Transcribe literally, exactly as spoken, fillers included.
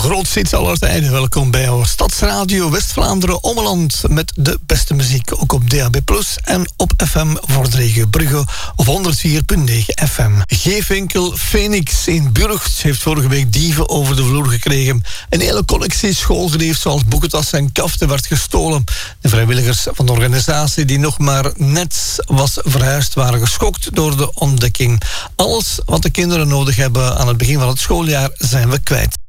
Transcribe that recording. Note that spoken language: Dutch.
grootste hits aller tijden. Welkom bij jouw Stadsradio West-Vlaanderen Ommeland met de beste muziek. Ook op D A B plus, en op F M voor de regio Brugge of honderd vier komma negen F M. G-winkel Phoenix in Burgt heeft vorige week dieven over de vloer gekregen. Een hele collectie schoolgedief zoals boekentassen en kaften werd gestolen. De vrijwilligers van de organisatie die nog maar net was verhuisd waren geschokt door de ontdekking. Alles wat de kinderen nodig hebben aan het begin van het schooljaar zijn we kwijt.